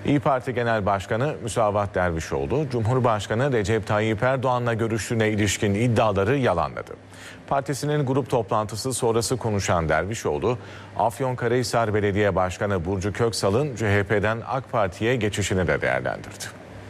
İYİ Parti Genel Başkanı Müsavat Dervişoğlu, Cumhurbaşkanı Recep Tayyip Erdoğan'la görüştüğüne ilişkin iddiaları yalanladı. Partisinin grup toplantısı sonrası konuşan Dervişoğlu, Afyonkarahisar Belediye Başkanı Burcu Köksal'ın CHP'den AK Parti'ye geçişini de değerlendirdi.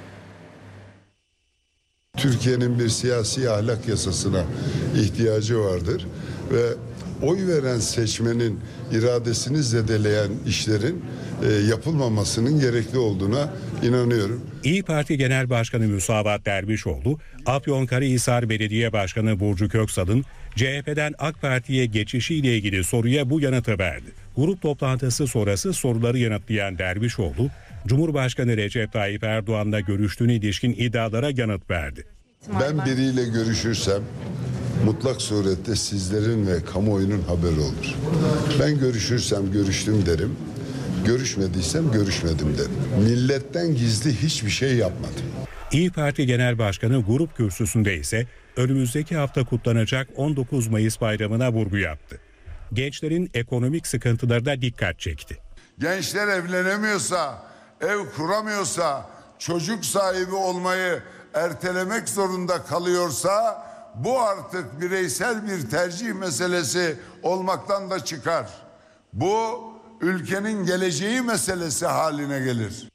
Türkiye'nin bir siyasi ahlak yasasına ihtiyacı vardır ve oy veren seçmenin iradesini zedeleyen işlerin yapılmamasının gerekli olduğuna inanıyorum. İYİ Parti Genel Başkanı Müsavat Dervişoğlu, Afyonkarahisar Belediye Başkanı Burcu Köksal'ın CHP'den AK Parti'ye geçişiyle ilgili soruya bu yanıtı verdi. Grup toplantısı sonrası soruları yanıtlayan Dervişoğlu, Cumhurbaşkanı Recep Tayyip Erdoğan'la görüştüğüne ilişkin iddialara yanıt verdi. Ben biriyle görüşürsem mutlak surette sizlerin ve kamuoyunun haberi olur. Ben görüşürsem görüştüm derim, görüşmediysem görüşmedim derim. Milletten gizli hiçbir şey yapmadım. İYİ Parti Genel Başkanı grup kürsüsünde ise önümüzdeki hafta kutlanacak 19 Mayıs bayramına vurgu yaptı. Gençlerin ekonomik sıkıntılarına dikkat çekti. Gençler evlenemiyorsa, ev kuramıyorsa, çocuk sahibi olmayı ertelemek zorunda kalıyorsa bu artık bireysel bir tercih meselesi olmaktan da çıkar. Bu ülkenin geleceği meselesi haline gelir.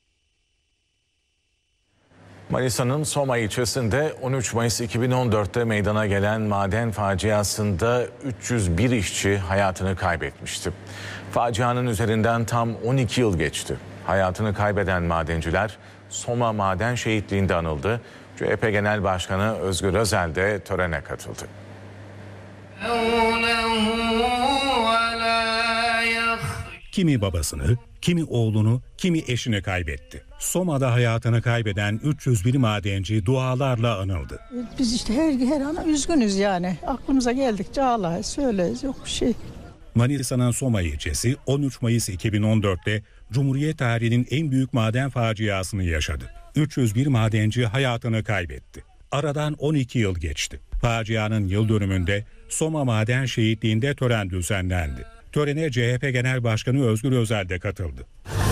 Manisa'nın Soma ilçesinde 13 Mayıs 2014'te meydana gelen maden faciasında 301 işçi hayatını kaybetmişti. Facianın üzerinden tam 12 yıl geçti. Hayatını kaybeden madenciler Soma Maden Şehitliği'nde anıldı. CHP Genel Başkanı Özgür Özel de törene katıldı. Kimi babasını, kimi oğlunu, kimi eşini kaybetti. Soma'da hayatını kaybeden 301 madenci dualarla anıldı. Biz işte her an üzgünüz yani. Aklımıza geldikçe ağlayız, söyleriz, yok bir şey. Manisa'nın Soma ilçesi 13 Mayıs 2014'te Cumhuriyet tarihinin en büyük maden faciasını yaşadı. 301 madenci hayatını kaybetti. Aradan 12 yıl geçti. Facianın yıl dönümünde Soma Maden Şehitliği'nde tören düzenlendi. Törene CHP Genel Başkanı Özgür Özel de katıldı.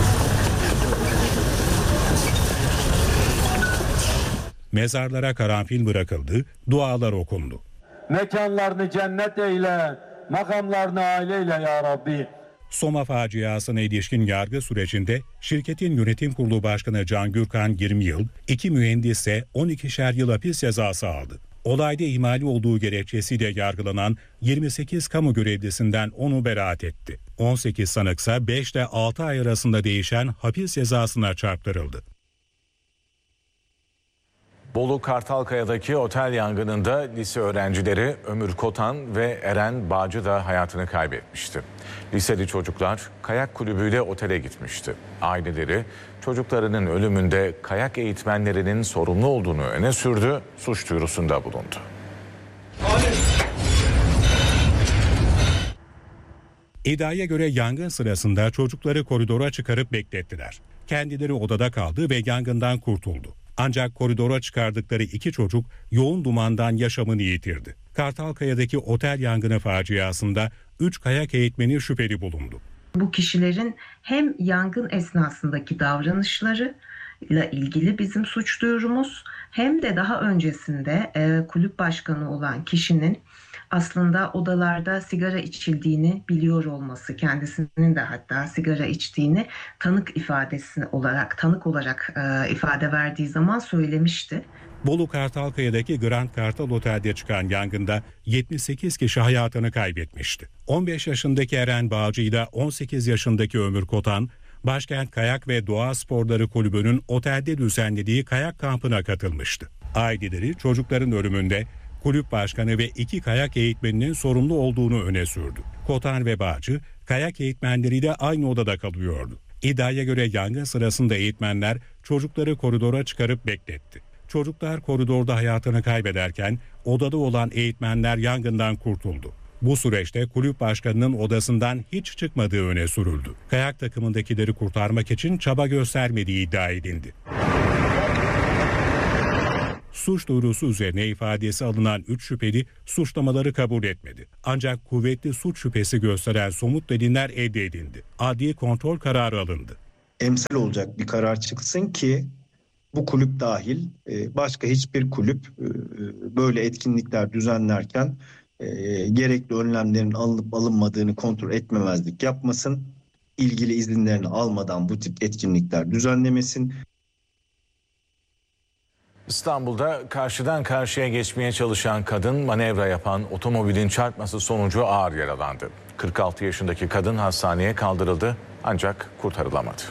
Mezarlara karanfil bırakıldı, dualar okundu. Mekanlarını cennet eyle, makamlarını aileyle ya Rabbi. Soma faciasına ilişkin yargı sürecinde şirketin yönetim kurulu başkanı Can Gürkan 20 yıl, 2 mühendisse 12'şer yıl hapis cezası aldı. Olayda ihmali olduğu gerekçesiyle yargılanan 28 kamu görevlisinden 10'u beraat etti. 18 sanıksa 5 ile 6 ay arasında değişen hapis cezasına çarptırıldı. Bolu Kartalkaya'daki otel yangınında lise öğrencileri Ömür Kotan ve Eren Bağcı da hayatını kaybetmişti. Liseli çocuklar kayak kulübüyle otele gitmişti. Aileleri çocuklarının ölümünde kayak eğitmenlerinin sorumlu olduğunu öne sürdü, suç duyurusunda bulundu. İddiaya göre yangın sırasında çocukları koridora çıkarıp beklettiler. Kendileri odada kaldı ve yangından kurtuldu. Ancak koridora çıkardıkları 2 çocuk yoğun dumandan yaşamını yitirdi. Kartalkaya'daki otel yangını faciasında 3 kayak eğitmeni şüpheli bulundu. Bu kişilerin hem yangın esnasındaki davranışlarıyla ilgili bizim suç duyurumuz hem de daha öncesinde kulüp başkanı olan kişinin aslında odalarda sigara içildiğini biliyor olması, kendisinin de hatta sigara içtiğini tanık olarak ifade verdiği zaman söylemişti. Bolu Kartalkaya'daki Grand Kartal Otel'de çıkan yangında 78 kişi hayatını kaybetmişti. 15 yaşındaki Eren Bağcı ile 18 yaşındaki Ömür Kotan, Başkent Kayak ve Doğa Sporları Kulübü'nün otelde düzenlediği kayak kampına katılmıştı. Aileleri çocukların ölümünde kulüp başkanı ve 2 kayak eğitmeninin sorumlu olduğunu öne sürdü. Kotan ve Bağcı, kayak eğitmenleriyle aynı odada kalıyordu. İddiaya göre yangın sırasında eğitmenler çocukları koridora çıkarıp bekletti. Çocuklar koridorda hayatını kaybederken odada olan eğitmenler yangından kurtuldu. Bu süreçte kulüp başkanının odasından hiç çıkmadığı öne sürüldü. Kayak takımındakileri kurtarmak için çaba göstermediği iddia edildi. Suç duyurusu üzerine ifadesi alınan 3 şüpheli suçlamaları kabul etmedi. Ancak kuvvetli suç şüphesi gösteren somut deliller elde edildi. Adli kontrol kararı alındı. emsal olacak bir karar çıksın ki bu kulüp dahil başka hiçbir kulüp böyle etkinlikler düzenlerken gerekli önlemlerin alınıp alınmadığını kontrol etmemezlik yapmasın. İlgili izinlerini almadan bu tip etkinlikler düzenlemesin. İstanbul'da karşıdan karşıya geçmeye çalışan kadın manevra yapan otomobilin çarpması sonucu ağır yaralandı. 46 yaşındaki kadın hastaneye kaldırıldı ancak kurtarılamadı.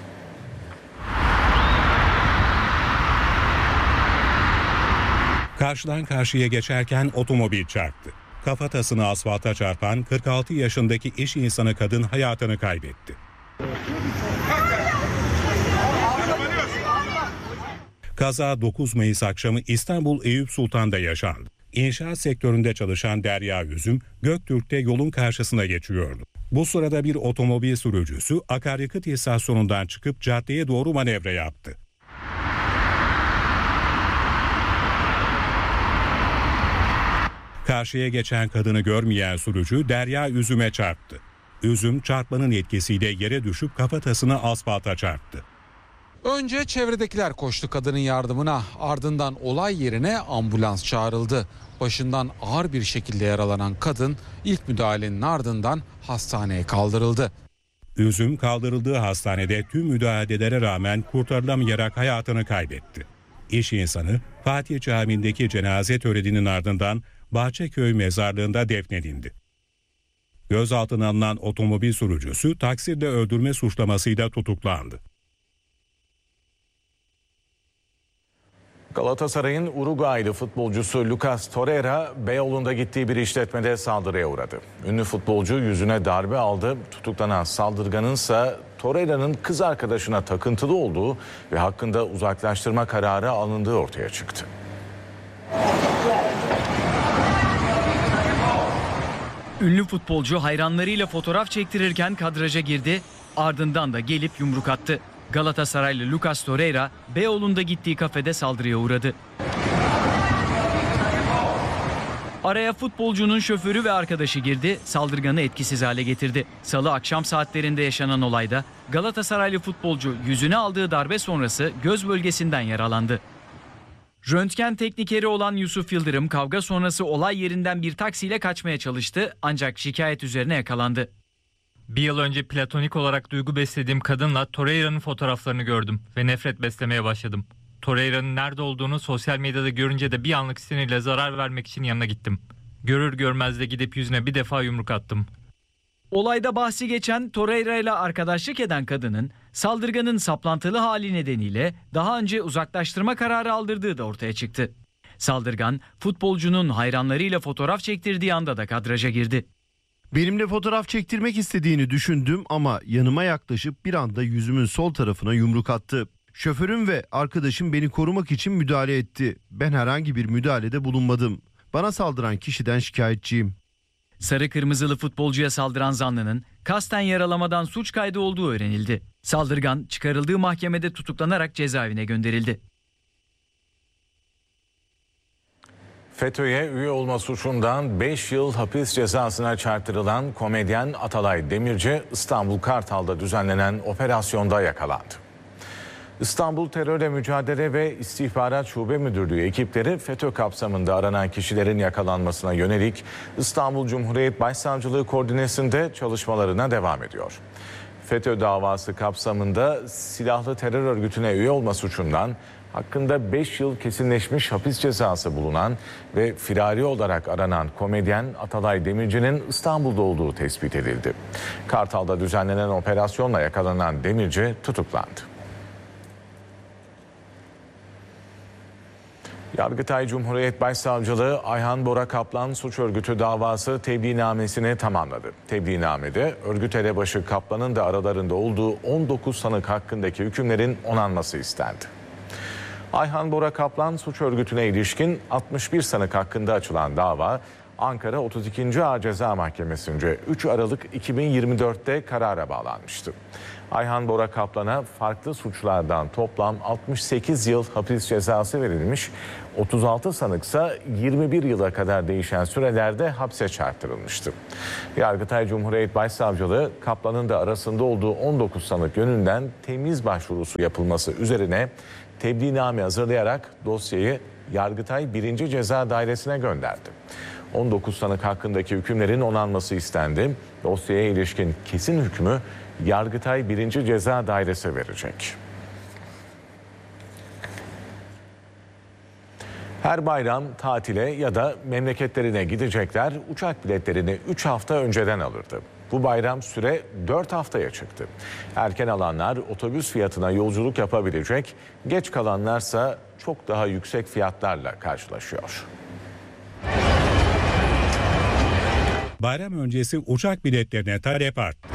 Karşıdan karşıya geçerken otomobil çarptı. Kafatasını asfalta çarpan 46 yaşındaki iş insanı kadın hayatını kaybetti. Kaza 9 Mayıs akşamı İstanbul Eyüp Sultan'da yaşandı. İnşaat sektöründe çalışan Derya Üzüm, Göktürk'te yolun karşısına geçiyordu. Bu sırada bir otomobil sürücüsü akaryakıt istasyonundan çıkıp caddeye doğru manevra yaptı. Karşıya geçen kadını görmeyen sürücü Derya Üzüm'e çarptı. Üzüm çarpmanın etkisiyle yere düşüp kafatasını asfalta çarptı. Önce çevredekiler koştu kadının yardımına, ardından olay yerine ambulans çağrıldı. Başından ağır bir şekilde yaralanan kadın ilk müdahalenin ardından hastaneye kaldırıldı. Üzüm kaldırıldığı hastanede tüm müdahalelere rağmen kurtarılamayarak hayatını kaybetti. İş insanı Fatih Camii'ndeki cenaze töreninin ardından Bahçeköy mezarlığında defnedildi. Gözaltına alınan otomobil sürücüsü taksirle öldürme suçlamasıyla tutuklandı. Galatasaray'ın Uruguaylı futbolcusu Lucas Torreira, Beyoğlu'nda gittiği bir işletmede saldırıya uğradı. Ünlü futbolcu yüzüne darbe aldı. Tutuklanan saldırganın ise Torreira'nın kız arkadaşına takıntılı olduğu ve hakkında uzaklaştırma kararı alındığı ortaya çıktı. Ünlü futbolcu hayranlarıyla fotoğraf çektirirken kadraja girdi, ardından da gelip yumruk attı. Galatasaraylı Lucas Torreira, Beyoğlu'nda gittiği kafede saldırıya uğradı. Araya futbolcunun şoförü ve arkadaşı girdi, saldırganı etkisiz hale getirdi. Salı akşam saatlerinde yaşanan olayda Galatasaraylı futbolcu yüzüne aldığı darbe sonrası göz bölgesinden yaralandı. Röntgen teknikeri olan Yusuf Yıldırım kavga sonrası olay yerinden bir taksiyle kaçmaya çalıştı ancak şikayet üzerine yakalandı. Bir yıl önce platonik olarak duygu beslediğim kadınla Torreira'nın fotoğraflarını gördüm ve nefret beslemeye başladım. Torreira'nın nerede olduğunu sosyal medyada görünce de bir anlık sinirle zarar vermek için yanına gittim. Görür görmez de gidip yüzüne bir defa yumruk attım. Olayda bahsi geçen Torreira ile arkadaşlık eden kadının saldırganın saplantılı hali nedeniyle daha önce uzaklaştırma kararı aldırdığı da ortaya çıktı. Saldırgan futbolcunun hayranlarıyla fotoğraf çektirdiği anda da kadraja girdi. Benimle fotoğraf çektirmek istediğini düşündüm ama yanıma yaklaşıp bir anda yüzümün sol tarafına yumruk attı. Şoförüm ve arkadaşım beni korumak için müdahale etti. Ben herhangi bir müdahalede bulunmadım. Bana saldıran kişiden şikayetçiyim. Sarı kırmızılı futbolcuya saldıran zanlının kasten yaralamadan suç kaydı olduğu öğrenildi. Saldırgan çıkarıldığı mahkemede tutuklanarak cezaevine gönderildi. FETÖ'ye üye olma suçundan 5 yıl hapis cezasına çarptırılan komedyen Atalay Demirci, İstanbul Kartal'da düzenlenen operasyonda yakalandı. İstanbul Terörle Mücadele ve İstihbarat Şube Müdürlüğü ekipleri FETÖ kapsamında aranan kişilerin yakalanmasına yönelik İstanbul Cumhuriyet Başsavcılığı koordinesinde çalışmalarına devam ediyor. FETÖ davası kapsamında silahlı terör örgütüne üye olma suçundan hakkında 5 yıl kesinleşmiş hapis cezası bulunan ve firari olarak aranan komedyen Atalay Demirci'nin İstanbul'da olduğu tespit edildi. Kartal'da düzenlenen operasyonla yakalanan Demirci tutuklandı. Yargıtay Cumhuriyet Başsavcılığı Ayhan Bora Kaplan suç örgütü davası tebliğnamesini tamamladı. Tebliğnamede örgüt elebaşı Kaplan'ın da aralarında olduğu 19 sanık hakkındaki hükümlerin onanması istendi. Ayhan Bora Kaplan suç örgütüne ilişkin 61 sanık hakkında açılan dava Ankara 32. Ağır Ceza Mahkemesi'nce 3 Aralık 2024'te karara bağlanmıştı. Ayhan Bora Kaplan'a farklı suçlardan toplam 68 yıl hapis cezası verilmiş, 36 sanıksa 21 yıla kadar değişen sürelerde hapse çarptırılmıştı. Yargıtay Cumhuriyet Başsavcılığı Kaplan'ın da arasında olduğu 19 sanık yönünden temiz başvurusu yapılması üzerine tebliğname hazırlayarak dosyayı Yargıtay 1. Ceza Dairesi'ne gönderdi. 19 sanık hakkındaki hükümlerin onanması istendi. Dosyaya ilişkin kesin hükmü Yargıtay 1. Ceza Dairesi verecek. Her bayram tatile ya da memleketlerine gidecekler uçak biletlerini 3 hafta önceden alırdı. Bu bayram süre 4 haftaya çıktı. Erken alanlar otobüs fiyatına yolculuk yapabilecek, geç kalanlarsa çok daha yüksek fiyatlarla karşılaşıyor. Bayram öncesi uçak biletlerine talep arttı.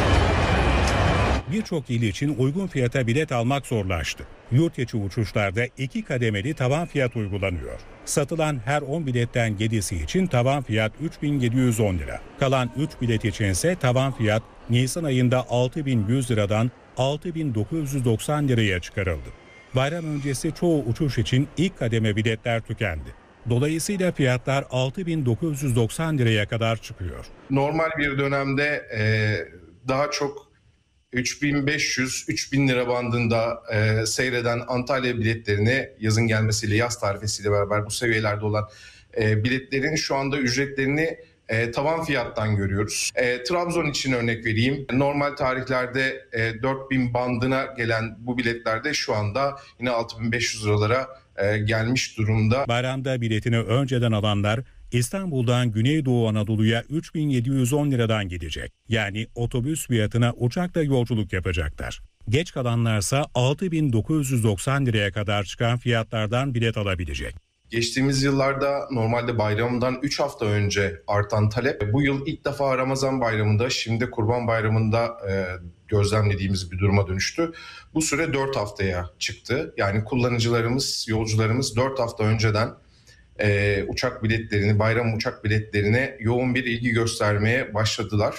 Birçok il için uygun fiyata bilet almak zorlaştı. Yurt içi uçuşlarda 2 kademeli tavan fiyat uygulanıyor. Satılan her 10 biletten 7'si için tavan fiyat 3.710 lira. Kalan 3 bilet içinse tavan fiyat Nisan ayında 6.100 liradan 6.990 liraya çıkarıldı. Bayram öncesi çoğu uçuş için ilk kademe biletler tükendi. Dolayısıyla fiyatlar 6.990 liraya kadar çıkıyor. Normal bir dönemde daha çok 3.500-3.000 lira bandında seyreden Antalya biletlerini yazın gelmesiyle, yaz tarifesiyle beraber bu seviyelerde olan biletlerin şu anda ücretlerini tavan fiyattan görüyoruz. Trabzon için örnek vereyim. Normal tarihlerde 4.000 bandına gelen bu biletlerde şu anda yine 6.500 liralara gelmiş durumda. Bayramda biletini önceden alanlar İstanbul'dan Güneydoğu Anadolu'ya 3.710 liradan gidecek. Yani otobüs fiyatına uçakla yolculuk yapacaklar. Geç kalanlarsa 6.990 liraya kadar çıkan fiyatlardan bilet alabilecek. Geçtiğimiz yıllarda normalde bayramdan 3 hafta önce artan talep bu yıl ilk defa Ramazan bayramında, şimdi Kurban Bayramı'nda gözlemlediğimiz bir duruma dönüştü. Bu süre 4 haftaya çıktı. Yani kullanıcılarımız, yolcularımız 4 hafta önceden uçak biletlerini, bayram uçak biletlerine yoğun bir ilgi göstermeye başladılar.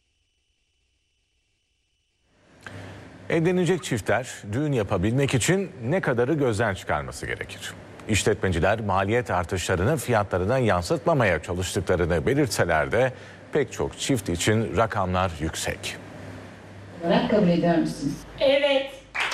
Evlenecek çiftler düğün yapabilmek için ne kadarı gözden çıkarması gerekir? İşletmeciler maliyet artışlarını fiyatlarına yansıtmamaya çalıştıklarını belirtseler de pek çok çift için rakamlar yüksek. Kabul ediyor musunuz? Evet.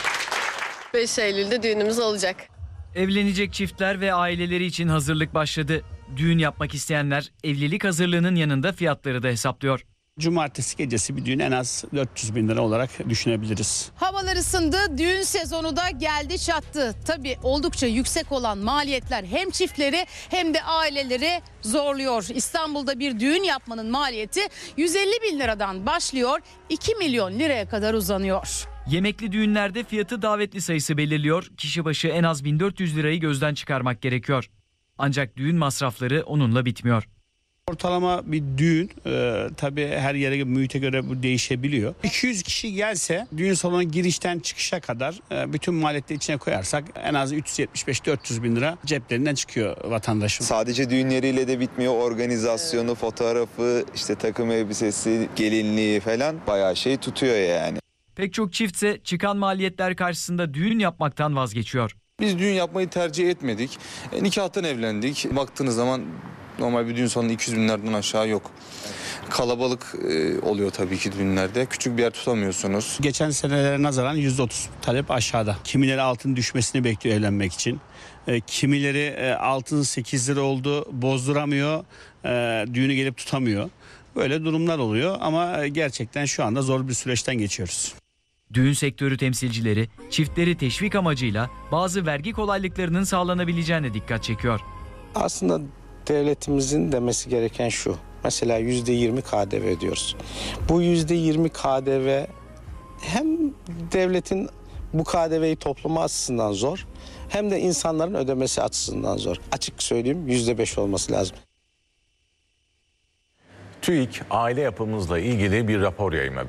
5 Eylül'de düğünümüz olacak. Evlenecek çiftler ve aileleri için hazırlık başladı. Düğün yapmak isteyenler evlilik hazırlığının yanında fiyatları da hesaplıyor. Cumartesi gecesi bir düğün en az 400 bin lira olarak düşünebiliriz. Havalar ısındı, düğün sezonu da geldi çattı. Tabii oldukça yüksek olan maliyetler hem çiftleri hem de aileleri zorluyor. İstanbul'da bir düğün yapmanın maliyeti 150 bin liradan başlıyor, 2 milyon liraya kadar uzanıyor. Yemekli düğünlerde fiyatı davetli sayısı belirliyor. Kişi başı en az 1400 lirayı gözden çıkarmak gerekiyor. Ancak düğün masrafları onunla bitmiyor. Ortalama bir düğün tabii her yere, mühite göre bu değişebiliyor. 200 kişi gelse düğün salonu girişten çıkışa kadar bütün maliyetleri içine koyarsak en az 375-400 bin lira ceplerinden çıkıyor vatandaşın. Sadece düğünleriyle de bitmiyor. Organizasyonu, fotoğrafı, işte takım elbisesi, gelinliği falan bayağı şey tutuyor yani. Pek çok çiftse çıkan maliyetler karşısında düğün yapmaktan vazgeçiyor. Biz düğün yapmayı tercih etmedik. Nikahtan evlendik. Baktığınız zaman normal bir düğün salonu 200 binlerden aşağı yok. Kalabalık oluyor tabii ki düğünlerde. Küçük bir yer tutamıyorsunuz. Geçen senelere nazaran %30 talep aşağıda. Kimileri altın düşmesini bekliyor evlenmek için. Kimileri altın 8 lira oldu, bozduramıyor, düğünü gelip tutamıyor. Böyle durumlar oluyor ama gerçekten şu anda zor bir süreçten geçiyoruz. Düğün sektörü temsilcileri çiftleri teşvik amacıyla bazı vergi kolaylıklarının sağlanabileceğine dikkat çekiyor. Aslında devletimizin demesi gereken şu. Mesela %20 KDV ödüyoruz. Bu %20 KDV hem devletin bu KDV'yi toplama açısından zor, hem de insanların ödemesi açısından zor. Açık söyleyeyim, %5 olması lazım. TÜİK aile yapımızla ilgili bir rapor yayınladı.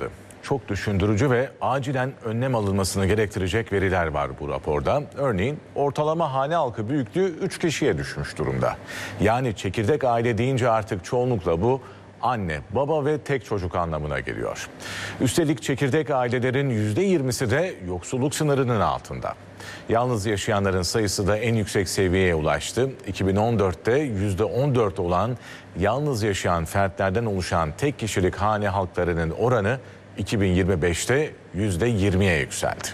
Çok düşündürücü ve acilen önlem alınmasını gerektirecek veriler var bu raporda. Örneğin ortalama hane halkı büyüklüğü 3 kişiye düşmüş durumda. Yani çekirdek aile deyince artık çoğunlukla bu anne, baba ve tek çocuk anlamına geliyor. Üstelik çekirdek ailelerin %20'si de yoksulluk sınırının altında. Yalnız yaşayanların sayısı da en yüksek seviyeye ulaştı. 2014'te %14 olan yalnız yaşayan fertlerden oluşan tek kişilik hane halklarının oranı 2025'te %20'ye yükseldi.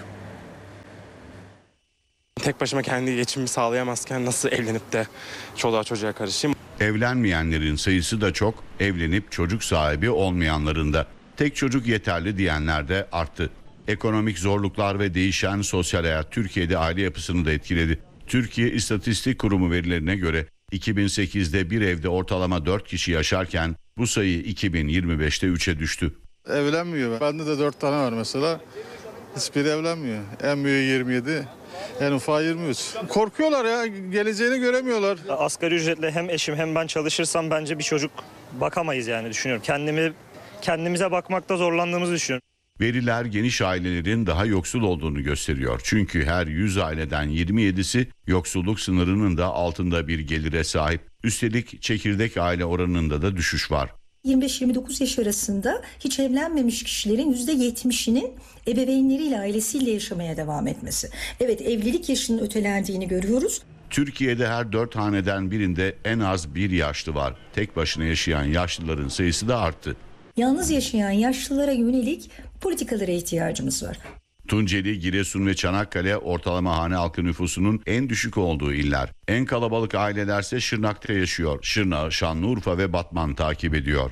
Tek başıma kendi geçimimi sağlayamazken nasıl evlenip de çoluğa çocuğa karışayım? Evlenmeyenlerin sayısı da çok, evlenip çocuk sahibi olmayanların da. Tek çocuk yeterli diyenler de arttı. Ekonomik zorluklar ve değişen sosyal hayat Türkiye'de aile yapısını da etkiledi. Türkiye İstatistik Kurumu verilerine göre 2008'de bir evde ortalama 4 kişi yaşarken bu sayı 2025'te 3'e düştü. Evlenmiyor. Bende de 4 tane var mesela. Hiçbiri evlenmiyor. En büyüğü 27, en ufağı 23. Korkuyorlar ya, geleceğini göremiyorlar. Asgari ücretle hem eşim hem ben çalışırsam bence bir çocuk bakamayız yani düşünüyorum. Kendimize bakmakta zorlandığımızı düşünüyorum. Veriler geniş ailelerin daha yoksul olduğunu gösteriyor. Çünkü her 100 aileden 27'si yoksulluk sınırının da altında bir gelire sahip. Üstelik çekirdek aile oranında da düşüş var. 25-29 yaş arasında hiç evlenmemiş kişilerin %70'inin ebeveynleriyle, ailesiyle yaşamaya devam etmesi. Evet, evlilik yaşının ötelendiğini görüyoruz. Türkiye'de her 4 haneden birinde en az bir yaşlı var. Tek başına yaşayan yaşlıların sayısı da arttı. Yalnız yaşayan yaşlılara yönelik politikalara ihtiyacımız var. Tunceli, Giresun ve Çanakkale ortalama hane halkı nüfusunun en düşük olduğu iller. En kalabalık ailelerse Şırnak'ta yaşıyor. Şırnak'ı Şanlıurfa ve Batman takip ediyor.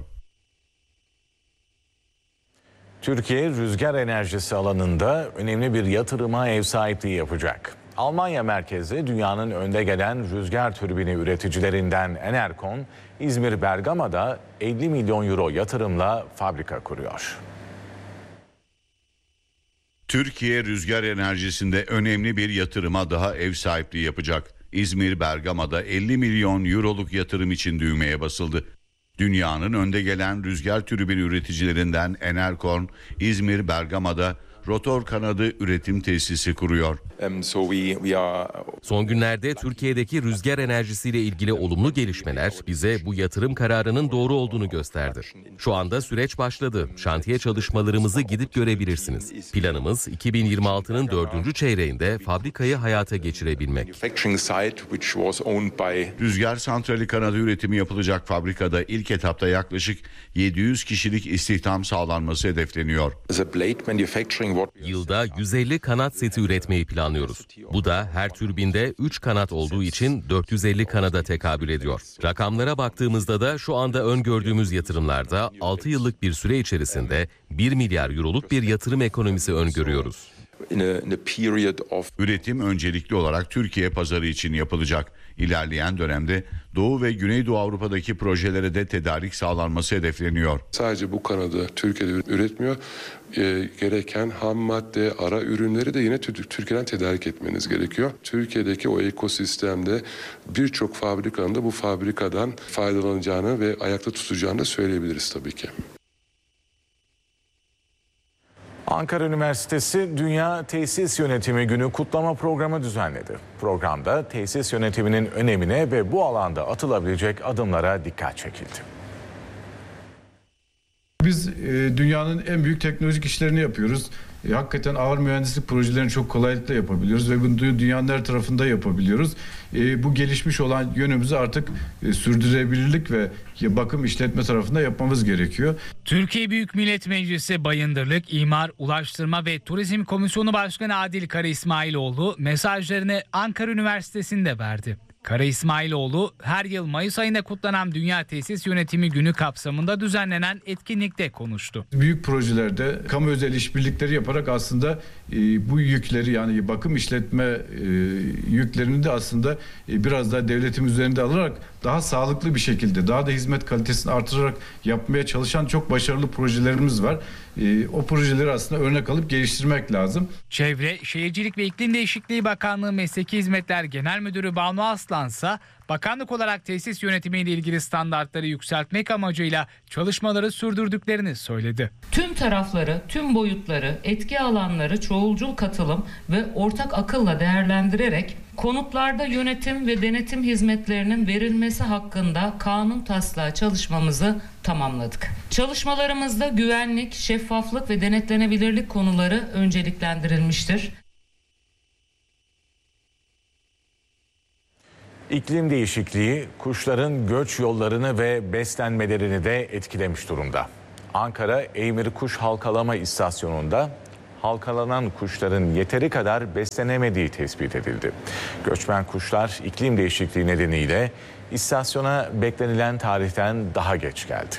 Türkiye rüzgar enerjisi alanında önemli bir yatırıma ev sahipliği yapacak. Almanya merkezli dünyanın önde gelen rüzgar türbini üreticilerinden Enerkon, İzmir Bergama'da 50 milyon euro yatırımla fabrika kuruyor. Türkiye rüzgar enerjisinde önemli bir yatırıma daha ev sahipliği yapacak. İzmir Bergama'da 50 milyon euroluk yatırım için düğmeye basıldı. Dünyanın önde gelen rüzgar türbini üreticilerinden Enerkon, İzmir Bergama'da rotor kanadı üretim tesisi kuruyor. Son günlerde Türkiye'deki rüzgar enerjisiyle ilgili olumlu gelişmeler bize bu yatırım kararının doğru olduğunu gösterdi. Şu anda süreç başladı. Şantiye çalışmalarımızı gidip görebilirsiniz. Planımız 2026'nın 4. çeyreğinde fabrikayı hayata geçirebilmek. Rüzgar santrali kanadı üretimi yapılacak fabrikada ilk etapta yaklaşık 700 kişilik istihdam sağlanması hedefleniyor. Yılda 150 kanat seti üretmeyi planlıyoruz. Bu da her türbinde 3 kanat olduğu için 450 kanada tekabül ediyor. Rakamlara baktığımızda da şu anda öngördüğümüz yatırımlarda 6 yıllık bir süre içerisinde 1 milyar euroluk bir yatırım ekonomisi öngörüyoruz. Üretim öncelikli olarak Türkiye pazarı için yapılacak. İlerleyen dönemde Doğu ve Güneydoğu Avrupa'daki projelere de tedarik sağlanması hedefleniyor. Sadece bu kanadı Türkiye'de üretmiyor. Gereken ham madde, ara ürünleri de yine Türkiye'den tedarik etmeniz gerekiyor. Türkiye'deki o ekosistemde birçok fabrikanın da bu fabrikadan faydalanacağını ve ayakta tutacağını da söyleyebiliriz tabii ki. Ankara Üniversitesi Dünya Tesis Yönetimi Günü kutlama programı düzenledi. Programda tesis yönetiminin önemine ve bu alanda atılabilecek adımlara dikkat çekildi. Biz dünyanın en büyük teknolojik işlerini yapıyoruz. Hakikaten ağır mühendislik projelerini çok kolaylıkla yapabiliyoruz ve bunu dünyanın her tarafında yapabiliyoruz. Bu gelişmiş olan yönümüzü artık sürdürülebilirlik ve bakım işletme tarafında yapmamız gerekiyor. Türkiye Büyük Millet Meclisi Bayındırlık, İmar, Ulaştırma ve Turizm Komisyonu Başkanı Adil Kara İsmailoğlu mesajlarını Ankara Üniversitesi'nde verdi. Kara İsmailoğlu her yıl Mayıs ayında kutlanan Dünya Tesis Yönetimi Günü kapsamında düzenlenen etkinlikte konuştu. Büyük projelerde kamu özel işbirlikleri yaparak aslında bu yükleri, yani bakım işletme yüklerini de aslında biraz daha devletin üzerinde alarak daha sağlıklı bir şekilde, daha da hizmet kalitesini artırarak yapmaya çalışan çok başarılı projelerimiz var. O projeleri aslında örnek alıp geliştirmek lazım. Çevre, Şehircilik ve İklim Değişikliği Bakanlığı Mesleki Hizmetler Genel Müdürü Banu Aslan ise bakanlık olarak tesis yönetimiyle ilgili standartları yükseltmek amacıyla çalışmaları sürdürdüklerini söyledi. Tüm tarafları, tüm boyutları, etki alanları çoğulcul katılım ve ortak akılla değerlendirerek konutlarda yönetim ve denetim hizmetlerinin verilmesi hakkında kanun taslağı çalışmamızı tamamladık. Çalışmalarımızda güvenlik, şeffaflık ve denetlenebilirlik konuları önceliklendirilmiştir. İklim değişikliği kuşların göç yollarını ve beslenmelerini de etkilemiş durumda. Ankara Eymir Kuş Halkalama İstasyonu'nda halkalanan kuşların yeteri kadar beslenemediği tespit edildi. Göçmen kuşlar iklim değişikliği nedeniyle istasyona beklenilen tarihten daha geç geldi.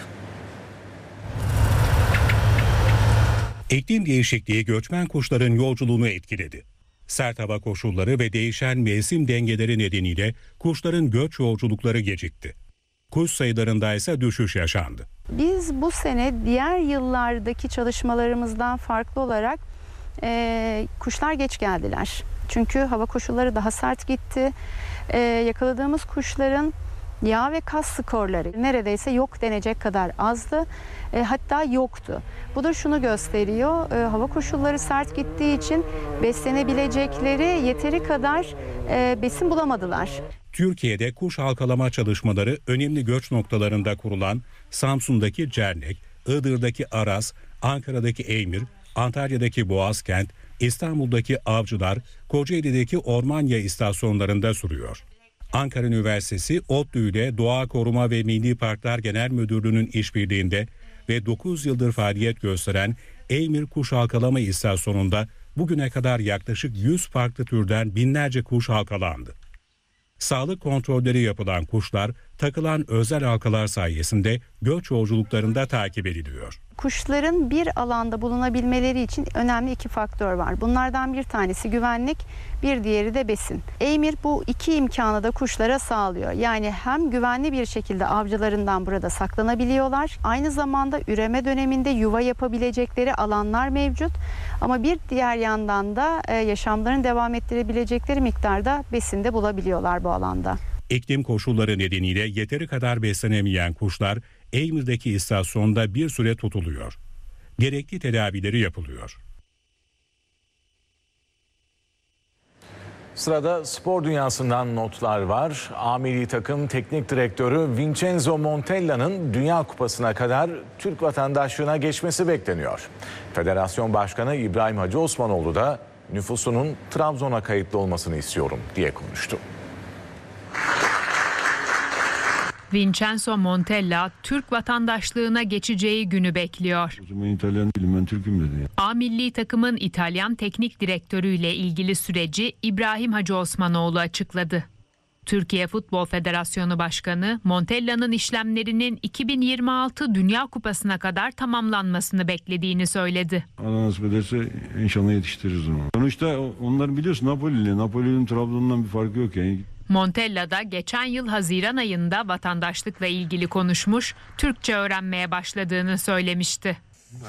İklim değişikliği göçmen kuşların yolculuğunu etkiledi. Sert hava koşulları ve değişen mevsim dengeleri nedeniyle kuşların göç yolculukları gecikti. Kuş sayılarında ise düşüş yaşandı. Biz bu sene diğer yıllardaki çalışmalarımızdan farklı olarak kuşlar geç geldiler. Çünkü hava koşulları daha sert gitti. Yakaladığımız kuşların yağ ve kas skorları neredeyse yok denecek kadar azdı. Hatta yoktu. Bu da şunu gösteriyor. Hava koşulları sert gittiği için beslenebilecekleri yeteri kadar besin bulamadılar. Türkiye'de kuş halkalama çalışmaları önemli göç noktalarında kurulan Samsun'daki Cernek, Iğdır'daki Aras, Ankara'daki Eymir, Antalya'daki Boğazkent, İstanbul'daki Avcılar, Kocaeli'deki Ormanya istasyonlarında sürüyor. Ankara Üniversitesi ODTÜ ile Doğa Koruma ve Milli Parklar Genel Müdürlüğü'nün işbirliğinde ve 9 yıldır faaliyet gösteren Eymir Kuş Halkalama İstasyonu'nda bugüne kadar yaklaşık 100 farklı türden binlerce kuş halkalandı. Sağlık kontrolleri yapılan kuşlar takılan özel halkalar sayesinde göç yolculuklarında takip ediliyor. Kuşların bir alanda bulunabilmeleri için önemli iki faktör var. Bunlardan bir tanesi güvenlik, bir diğeri de besin. Eymir bu iki imkanı da kuşlara sağlıyor. Yani hem güvenli bir şekilde avcılarından burada saklanabiliyorlar, aynı zamanda üreme döneminde yuva yapabilecekleri alanlar mevcut. Ama bir diğer yandan da yaşamlarını devam ettirebilecekleri miktarda besin de bulabiliyorlar bu alanda. İklim koşulları nedeniyle yeteri kadar beslenemeyen kuşlar Eymir'deki istasyonda bir süre tutuluyor. Gerekli tedavileri yapılıyor. Sırada spor dünyasından notlar var. A milli takım teknik direktörü Vincenzo Montella'nın Dünya Kupası'na kadar Türk vatandaşlığına geçmesi bekleniyor. Federasyon Başkanı İbrahim Hacı Osmanoğlu da nüfusunun Trabzon'a kayıtlı olmasını istiyorum diye konuştu. Vincenzo Montella Türk vatandaşlığına geçeceği günü bekliyor. Ben İtalyan değilim, ben Türk'üm dedi. A milli takımın İtalyan teknik direktörüyle ilgili süreci İbrahim Hacı Osmanoğlu açıkladı. Türkiye Futbol Federasyonu Başkanı Montella'nın işlemlerinin 2026 Dünya Kupası'na kadar tamamlanmasını beklediğini söyledi. Allah nasip ederse inşallah yetiştiririz onu. Sonuçta onlar biliyorsun Napoli'li. Napoli'nin Trabzon'dan bir farkı yok yani. Montella da geçen yıl Haziran ayında vatandaşlıkla ilgili konuşmuş, Türkçe öğrenmeye başladığını söylemişti.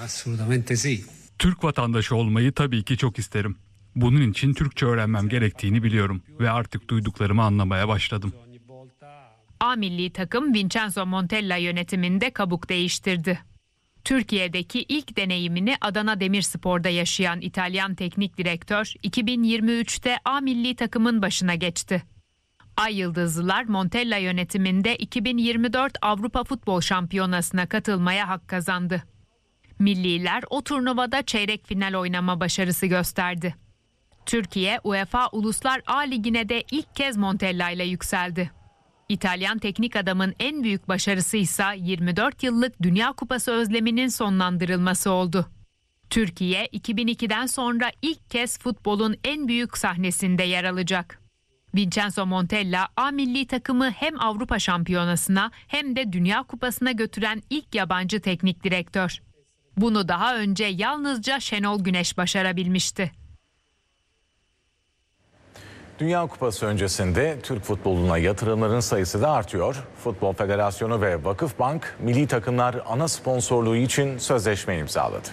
Türk vatandaşı olmayı tabii ki çok isterim. Bunun için Türkçe öğrenmem gerektiğini biliyorum ve artık duyduklarımı anlamaya başladım. A milli takım Vincenzo Montella yönetiminde kabuk değiştirdi. Türkiye'deki ilk deneyimini Adana Demirspor'da yaşayan İtalyan teknik direktör 2023'te A milli takımın başına geçti. Ay Yıldızlılar Montella yönetiminde 2024 Avrupa Futbol Şampiyonası'na katılmaya hak kazandı. Milliler o turnuvada çeyrek final oynama başarısı gösterdi. Türkiye UEFA Uluslar A Ligi'ne de ilk kez Montella ile yükseldi. İtalyan teknik adamın en büyük başarısı ise 24 yıllık Dünya Kupası özleminin sonlandırılması oldu. Türkiye 2002'den sonra ilk kez futbolun en büyük sahnesinde yer alacak. Vincenzo Montella A milli takımı hem Avrupa Şampiyonası'na hem de Dünya Kupası'na götüren ilk yabancı teknik direktör. Bunu daha önce yalnızca Şenol Güneş başarabilmişti. Dünya Kupası öncesinde Türk futboluna yatırımların sayısı da artıyor. Futbol Federasyonu ve Vakıfbank milli takımlar ana sponsorluğu için sözleşme imzaladı.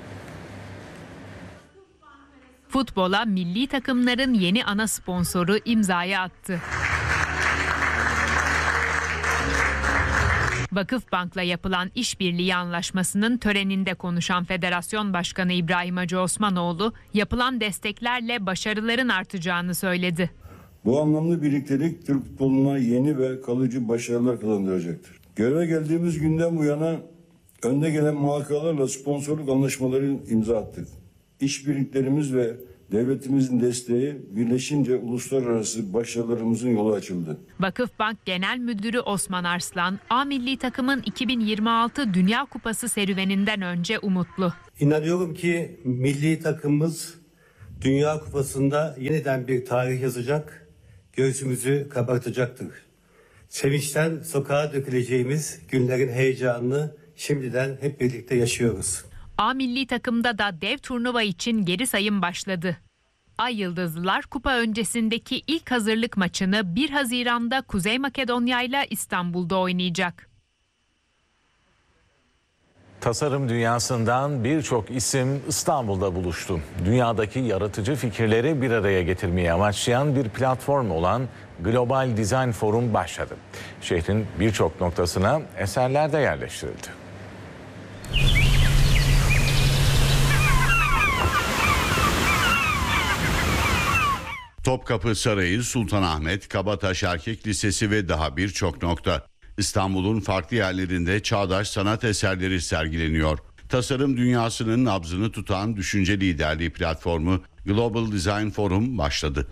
Futbola milli takımların yeni ana sponsoru imzayı attı. Vakıfbank'la yapılan işbirliği anlaşmasının töreninde konuşan Federasyon Başkanı İbrahim Hacı Osmanoğlu, yapılan desteklerle başarıların artacağını söyledi. Bu anlamlı birliktelik Türk futboluna yeni ve kalıcı başarılar kazandıracaktır. Göreve geldiğimiz günden bu yana önde gelen markalarla sponsorluk anlaşmaları imza attık. İşbirliklerimiz ve devletimizin desteği birleşince uluslararası başarılarımızın yolu açıldı. Vakıfbank Genel Müdürü Osman Arslan, A milli takımın 2026 Dünya Kupası serüveninden önce umutlu. İnanıyorum ki milli takımımız Dünya Kupası'nda yeniden bir tarih yazacak, göğsümüzü kabartacaktır. Sevinçten sokağa döküleceğimiz günlerin heyecanını şimdiden hep birlikte yaşıyoruz. A milli takımda da dev turnuva için geri sayım başladı. Ay Yıldızlılar kupa öncesindeki ilk hazırlık maçını 1 Haziran'da Kuzey Makedonya ile İstanbul'da oynayacak. Tasarım dünyasından birçok isim İstanbul'da buluştu. Dünyadaki yaratıcı fikirleri bir araya getirmeyi amaçlayan bir platform olan Global Design Forum başladı. Şehrin birçok noktasına eserler de yerleştirildi. Topkapı Sarayı, Sultanahmet, Kabataş Erkek Lisesi ve daha birçok nokta. İstanbul'un farklı yerlerinde çağdaş sanat eserleri sergileniyor. Tasarım dünyasının nabzını tutan düşünce liderliği platformu Global Design Forum başladı.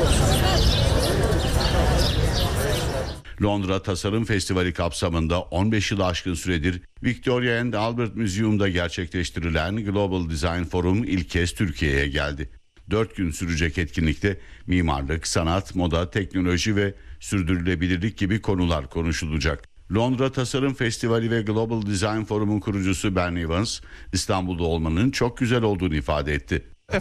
Londra Tasarım Festivali kapsamında 15 yılı aşkın süredir Victoria and Albert Museum'da gerçekleştirilen Global Design Forum ilk kez Türkiye'ye geldi. 4 gün sürecek etkinlikte mimarlık, sanat, moda, teknoloji ve sürdürülebilirlik gibi konular konuşulacak. Londra Tasarım Festivali ve Global Design Forum'un kurucusu Ben Evans, İstanbul'da olmanın çok güzel olduğunu ifade etti.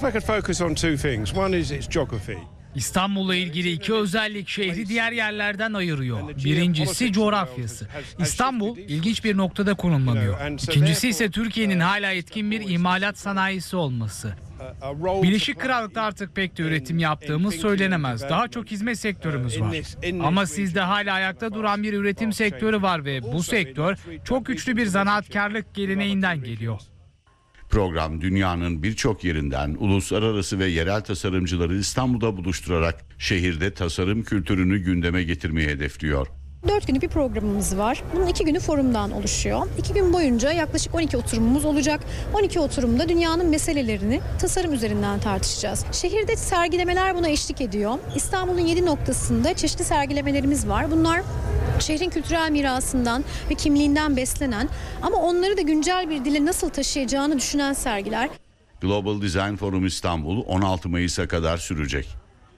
İstanbul'la ilgili iki özellik şehri diğer yerlerden ayırıyor. Birincisi coğrafyası. İstanbul ilginç bir noktada konumlanıyor. İkincisi ise Türkiye'nin hala etkin bir imalat sanayisi olması. Birleşik Krallık'ta artık pek de üretim yaptığımız söylenemez. Daha çok hizmet sektörümüz var. Ama sizde hala ayakta duran bir üretim sektörü var ve bu sektör çok güçlü bir zanaatkarlık geleneğinden geliyor. Program dünyanın birçok yerinden uluslararası ve yerel tasarımcıları İstanbul'da buluşturarak şehirde tasarım kültürünü gündeme getirmeyi hedefliyor. 4 günlük bir programımız var. Bunun 2 günü forumdan oluşuyor. 2 gün boyunca yaklaşık 12 oturumumuz olacak. 12 oturumda dünyanın meselelerini tasarım üzerinden tartışacağız. Şehirde sergilemeler buna eşlik ediyor. İstanbul'un 7 noktasında çeşitli sergilemelerimiz var. Bunlar şehrin kültürel mirasından ve kimliğinden beslenen ama onları da güncel bir dile nasıl taşıyacağını düşünen sergiler. Global Design Forum İstanbul 16 Mayıs'a kadar sürecek.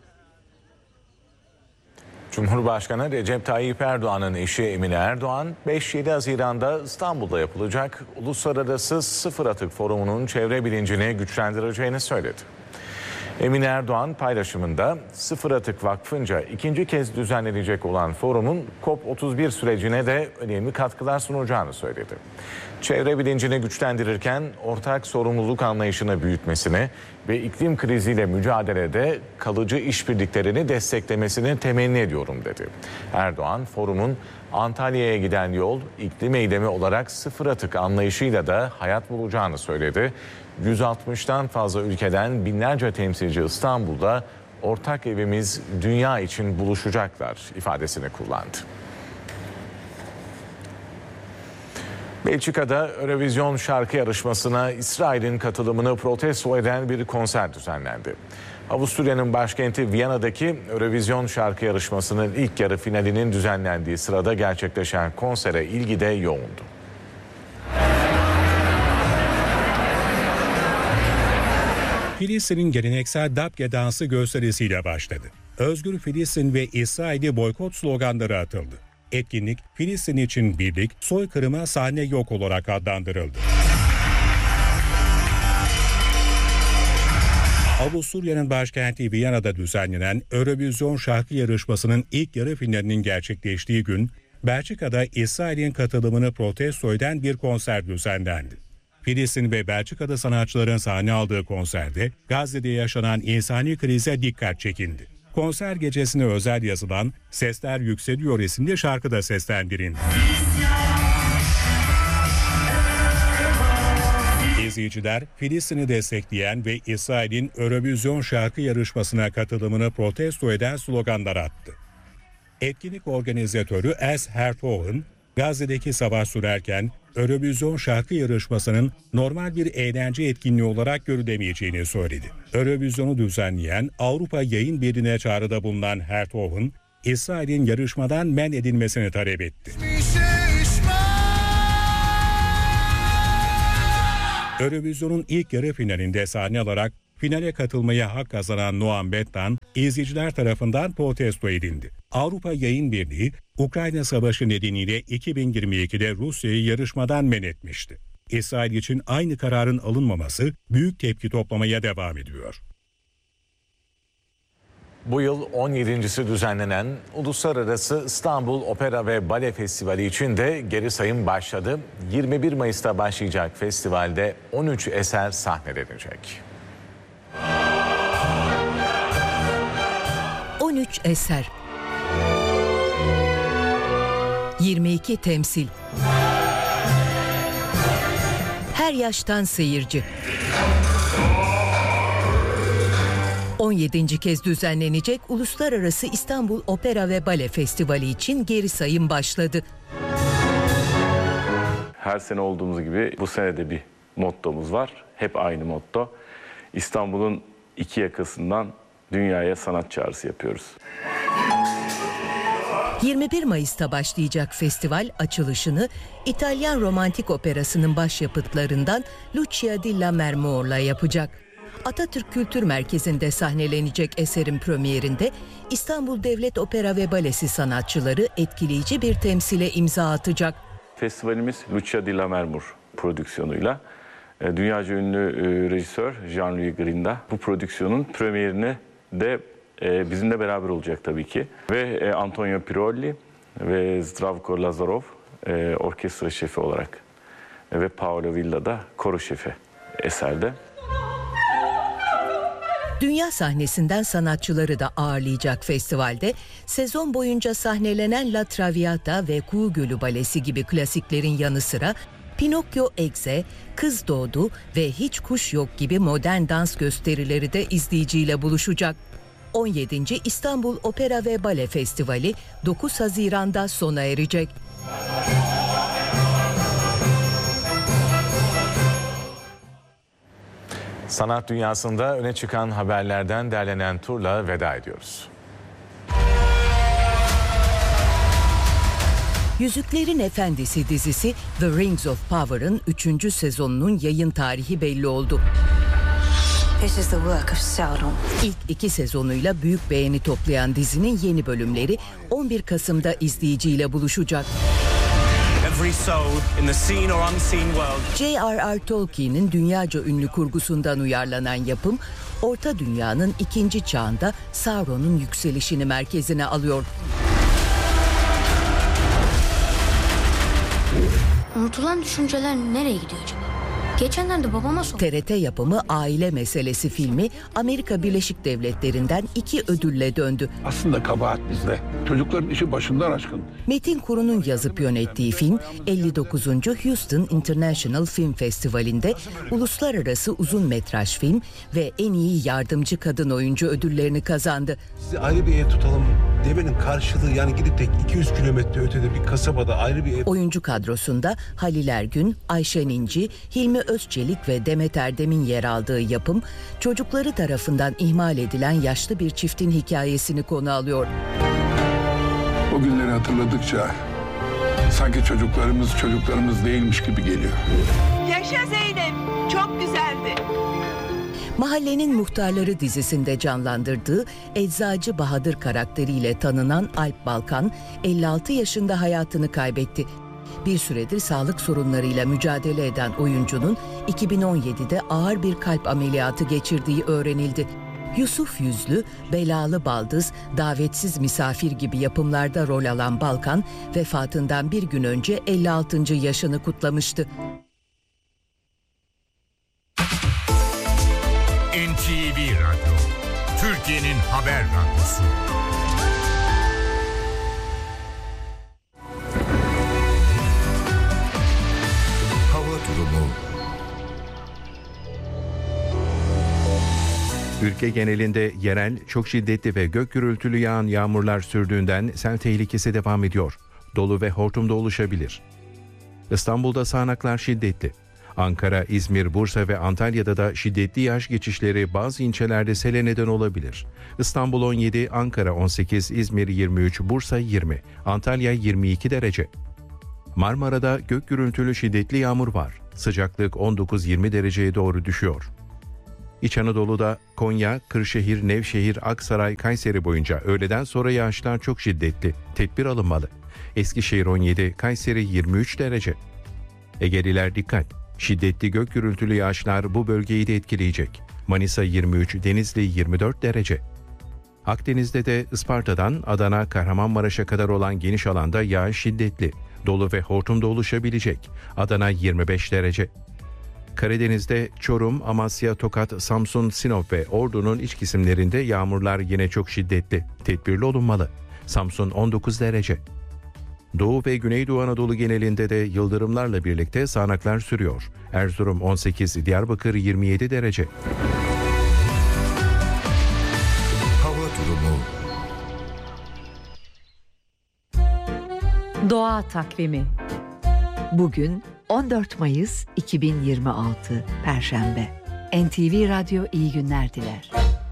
Cumhurbaşkanı Recep Tayyip Erdoğan'ın eşi Emine Erdoğan, 5-7 Haziran'da İstanbul'da yapılacak Uluslararası Sıfır Atık Forumu'nun çevre bilincini güçlendireceğini söyledi. Emine Erdoğan paylaşımında Sıfır Atık Vakfı'nca ikinci kez düzenlenecek olan forumun COP31 sürecine de önemli katkılar sunacağını söyledi. Çevre bilincini güçlendirirken ortak sorumluluk anlayışını büyütmesini ve iklim kriziyle mücadelede kalıcı işbirliklerini desteklemesini temenni ediyorum dedi. Erdoğan, forumun Antalya'ya giden yol iklim eylemi olarak sıfır atık anlayışıyla da hayat bulacağını söyledi. 160'tan fazla ülkeden binlerce temsilci İstanbul'da ortak evimiz dünya için buluşacaklar ifadesini kullandı. Belçika'da Eurovision şarkı yarışmasına İsrail'in katılımını protesto eden bir konser düzenlendi. Avusturya'nın başkenti Viyana'daki Eurovision şarkı yarışmasının ilk yarı finalinin düzenlendiği sırada gerçekleşen konsere ilgi de yoğundu. Filistin'in geleneksel Dabke dansı gösterisiyle başladı. Özgür Filistin ve İsrail'i boykot sloganları atıldı. Etkinlik, Filistin için birlik, soykırıma sahne yok olarak adlandırıldı. Avusturya'nın başkenti Viyana'da düzenlenen Eurovision şarkı yarışmasının ilk yarı finalinin gerçekleştiği gün, Belçika'da İsrail'in katılımını protesto eden bir konser düzenlendi. Filistin ve Belçika'da sanatçıların sahne aldığı konserde Gazze'de yaşanan insani krize dikkat çekildi. Konser gecesine özel yazılan "Sesler Yükseliyor" isimli şarkı da seslendirildi. İzleyiciler Filistin'i destekleyen ve İsrail'in Eurovision şarkı yarışmasına katılımını protesto eden sloganlar attı. Etkinlik organizatörü Els Hertogen, Gazze'deki savaş sürerken Eurovision şarkı yarışmasının normal bir eğlence etkinliği olarak görülemeyeceğini söyledi. Eurovision'u düzenleyen Avrupa Yayın Birliği'ne çağrıda bulunan Hertogen, İsrail'in yarışmadan men edilmesini talep etti. Eurovision'un ilk yarı finalinde sahne alarak finale katılmaya hak kazanan Noam Bettan, izleyiciler tarafından protesto edildi. Avrupa Yayın Birliği, Ukrayna Savaşı nedeniyle 2022'de Rusya'yı yarışmadan men etmişti. İsrail için aynı kararın alınmaması büyük tepki toplamaya devam ediyor. Bu yıl 17.si düzenlenen Uluslararası İstanbul Opera ve Bale Festivali için de geri sayım başladı. 21 Mayıs'ta başlayacak festivalde 13 eser sahnelenecek. 13 eser, 22 temsil, her yaştan seyirci. 17. kez düzenlenecek Uluslararası İstanbul Opera ve Bale Festivali için geri sayım başladı. Her sene olduğumuz gibi bu sene de bir mottomuz var. Hep aynı motto. İstanbul'un iki yakasından dünyaya sanat çağrısı yapıyoruz. 21 Mayıs'ta başlayacak festival açılışını İtalyan romantik operasının başyapıtlarından Lucia di Lammermoor'la yapacak. Atatürk Kültür Merkezi'nde sahnelenecek eserin premierinde İstanbul Devlet Opera ve Balesi sanatçıları etkileyici bir temsile imza atacak. Festivalimiz Lucia di Lammermoor prodüksiyonuyla dünyaca ünlü rejisör Jean-Louis Grinda bu prodüksiyonun premierini de bizimle beraber olacak tabii ki. Ve Antonio Pirolli ve Zdravko Lazarov orkestra şefi olarak ve Paolo Villa da koro şefi eserde. Dünya sahnesinden sanatçıları da ağırlayacak festivalde sezon boyunca sahnelenen La Traviata ve Kuğu Gölü Balesi gibi klasiklerin yanı sıra Pinokyo Egze, Kız Doğdu ve Hiç Kuş Yok gibi modern dans gösterileri de izleyiciyle buluşacak. 17. İstanbul Opera ve Bale Festivali 9 Haziran'da sona erecek. Sanat dünyasında öne çıkan haberlerden derlenen turla veda ediyoruz. Yüzüklerin Efendisi dizisi The Rings of Power'ın 3. sezonunun yayın tarihi belli oldu. This is the work of Sauron. İlk 2 sezonuyla büyük beğeni toplayan dizinin yeni bölümleri 11 Kasım'da izleyiciyle buluşacak. J.R.R. Tolkien'in dünyaca ünlü kurgusundan uyarlanan yapım, Orta Dünya'nın 2. çağında Sauron'un yükselişini merkezine alıyor. Unutulan düşünceler nereye gidiyor acaba? Geçenlerde babama sordum. TRT yapımı Aile Meselesi filmi Amerika Birleşik Devletleri'nden 2 ödülle döndü. Aslında kabahat bizde. Çocukların işi başından aşkın. Metin Kuru'nun yazıp yönettiği film 59. Houston International Film Festivali'nde uluslararası uzun metraj film ve en iyi yardımcı kadın oyuncu ödüllerini kazandı. Sizi ayrı bir ev tutalım demenin karşılığı, yani gidip de 200 kilometre ötede bir kasabada ayrı bir ev... Oyuncu kadrosunda Halil Ergün, Ayşen İnci, Hilmi Özçelik ve Demet Erdem'in yer aldığı yapım, çocukları tarafından ihmal edilen yaşlı bir çiftin hikayesini konu alıyor. O günleri hatırladıkça sanki çocuklarımız değilmiş gibi geliyor. Yaşa Zeynep, çok güzeldi. Mahallenin Muhtarları dizisinde canlandırdığı Eczacı Bahadır karakteriyle tanınan Alp Balkan, 56 yaşında hayatını kaybetti. Bir süredir sağlık sorunlarıyla mücadele eden oyuncunun 2017'de ağır bir kalp ameliyatı geçirdiği öğrenildi. Yusuf Yüzlü, Belalı Baldız, Davetsiz Misafir gibi yapımlarda rol alan Balkan, vefatından bir gün önce 56. yaşını kutlamıştı. NTV Radyo, Türkiye'nin haber radyosu. Hava durumu. Ülke genelinde yerel, çok şiddetli ve gök gürültülü yağan yağmurlar sürdüğünden sel tehlikesi devam ediyor. Dolu ve hortum da oluşabilir. İstanbul'da sağanaklar şiddetli. Ankara, İzmir, Bursa ve Antalya'da da şiddetli yağış geçişleri bazı ilçelerde sele neden olabilir. İstanbul 17, Ankara 18, İzmir 23, Bursa 20, Antalya 22 derece. Marmara'da gök gürültülü şiddetli yağmur var. Sıcaklık 19-20 dereceye doğru düşüyor. İç Anadolu'da Konya, Kırşehir, Nevşehir, Aksaray, Kayseri boyunca öğleden sonra yağışlar çok şiddetli. Tedbir alınmalı. Eskişehir 17, Kayseri 23 derece. Egeliler dikkat! Şiddetli gök gürültülü yağışlar bu bölgeyi de etkileyecek. Manisa 23, Denizli 24 derece. Akdeniz'de de Isparta'dan Adana, Kahramanmaraş'a kadar olan geniş alanda yağış şiddetli. Dolu ve hortum da oluşabilecek. Adana 25 derece. Karadeniz'de Çorum, Amasya, Tokat, Samsun, Sinop ve Ordu'nun iç kesimlerinde yağmurlar yine çok şiddetli. Tedbirli olunmalı. Samsun 19 derece. Doğu ve Güneydoğu Anadolu genelinde de yıldırımlarla birlikte sağanaklar sürüyor. Erzurum 18, Diyarbakır 27 derece. Hava durumu. Doğa takvimi. Bugün 14 Mayıs 2026 Perşembe. NTV Radyo iyi günler diler.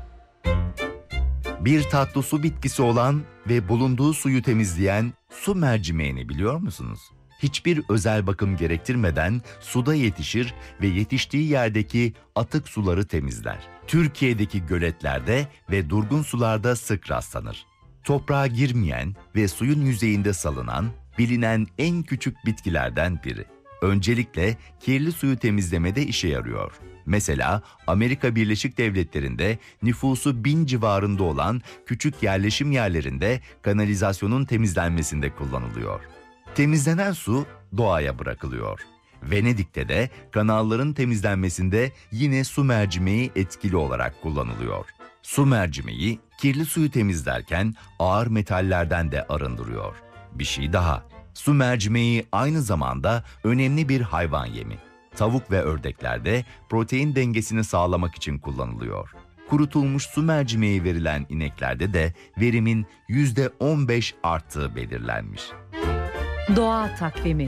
Bir tatlı su bitkisi olan ve bulunduğu suyu temizleyen su mercimeğini biliyor musunuz? Hiçbir özel bakım gerektirmeden suda yetişir ve yetiştiği yerdeki atık suları temizler. Türkiye'deki göletlerde ve durgun sularda sık rastlanır. Toprağa girmeyen ve suyun yüzeyinde salınan, bilinen en küçük bitkilerden biri. Öncelikle kirli suyu temizlemede işe yarıyor. Mesela Amerika Birleşik Devletleri'nde nüfusu 1000 civarında olan küçük yerleşim yerlerinde kanalizasyonun temizlenmesinde kullanılıyor. Temizlenen su doğaya bırakılıyor. Venedik'te de kanalların temizlenmesinde yine su mercimeği etkili olarak kullanılıyor. Su mercimeği kirli suyu temizlerken ağır metallerden de arındırıyor. Bir şey daha, su mercimeği aynı zamanda önemli bir hayvan yemi. Tavuk ve ördeklerde protein dengesini sağlamak için kullanılıyor. Kurutulmuş su mercimeği verilen ineklerde de verimin %15 arttığı belirlenmiş. Doğa takvimi.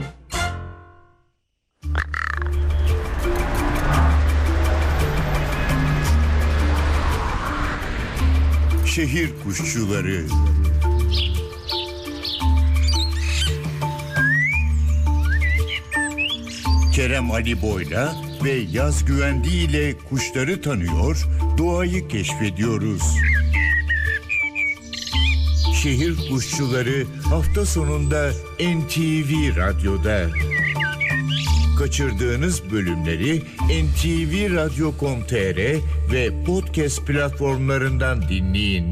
Şehir kuşçuları. Kerem Ali Boyla ve Yaz Güvendi ile kuşları tanıyor, doğayı keşfediyoruz. Şehir kuşçuları hafta sonunda NTV Radyo'da. Kaçırdığınız bölümleri ntvradyo.com.tr ve podcast platformlarından dinleyin.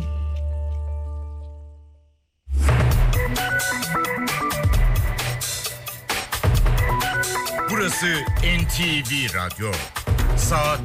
Burası NTV Radyo. Saat